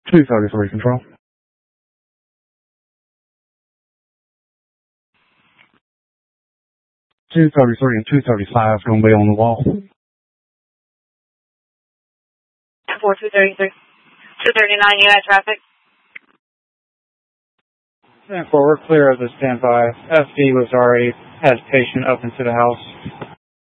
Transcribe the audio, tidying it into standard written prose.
233 control. 233 and 235 is going to be on the wall. 233. 239, you had traffic? 10-4, we're clear of the standby. FD was already had patient up into the house.